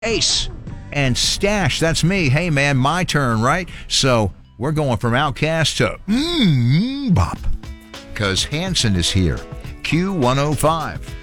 Ace and Stash. That's me. Hey, man, my turn, right? So we're going from Outcast to Bop because Hanson is here. Q105.